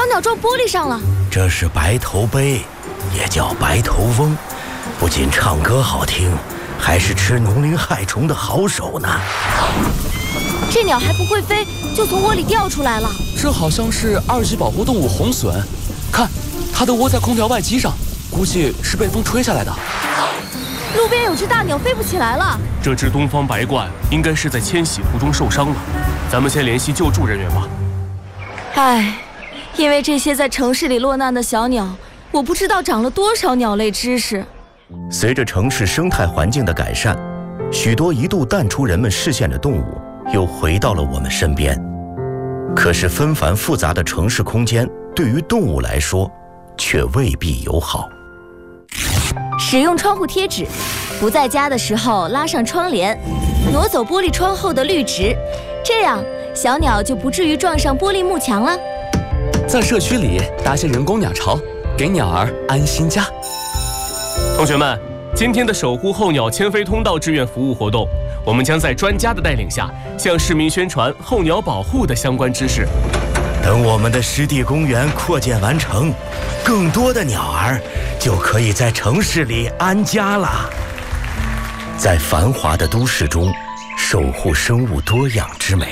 鸟撞玻璃上了。 这是白头鹎，也叫白头翁，不仅唱歌好听，还是吃农林害虫的好手呢。 这鸟还不会飞，就从窝里掉出来了。 这好像是2级保护动物红隼，看，它的窝在空调外机上，估计是被风吹下来的。 路边有只大鸟飞不起来了。 这只东方白鹳应该是在迁徙途中受伤了，咱们先联系救助人员吧。 唉，因为这些在城市里落难的小鸟，我不知道长了多少鸟类知识。 随着城市生态环境的改善，许多一度淡出人们视线的动物又回到了我们身边。可是纷繁复杂的城市空间对于动物来说却未必友好。 使用窗户贴纸，不在家的时候拉上窗帘，挪走玻璃窗后的绿植，这样小鸟就不至于撞上玻璃幕墙了。 在社区里搭些人工鸟巢，给鸟儿安心家。 同学们，今天的守护候鸟迁飞通道志愿服务活动，我们将在专家的带领下，向市民宣传候鸟保护的相关知识。 等我们的湿地公园扩建完成，更多的鸟儿就可以在城市里安家了。在繁华的都市中，守护生物多样之美。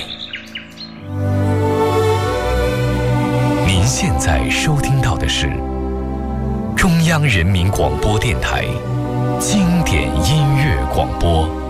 您现在收听到的是中央人民广播电台经典音乐广播。